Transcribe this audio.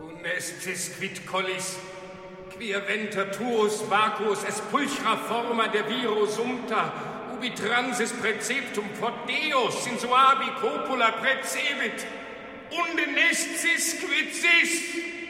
Funestis quid collis, quia venter tuus vacuus es pulchra forma de viro sumpta, ubi transis preceptum quod Deus in suavi copula precebit, unde nescis quid sis.